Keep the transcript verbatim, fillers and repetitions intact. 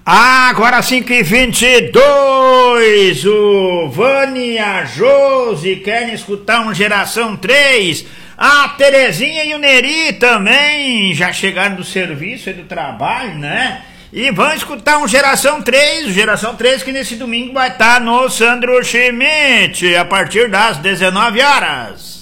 Ah, agora cinco e vinte e dois, o Vani e a Josi querem escutar um Geração três. A Terezinha e o Neri também já chegaram do serviço e do trabalho, né? E vão escutar um Geração três, o Geração três que nesse domingo vai estar no Sandro Schmidt, a partir das dezenove horas.